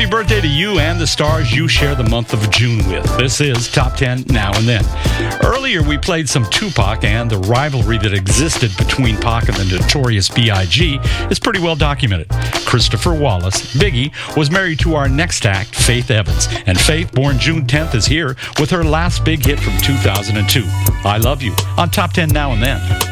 Happy birthday to you and the stars you share the month of June with. This is Top 10 Now and Then. Earlier, we played some Tupac, and the rivalry that existed between Pac and the Notorious B.I.G. is pretty well documented. Christopher Wallace, Biggie, was married to our next act, Faith Evans. And Faith, born June 10th, is here with her last big hit from 2002, I Love You, on Top 10 Now and Then.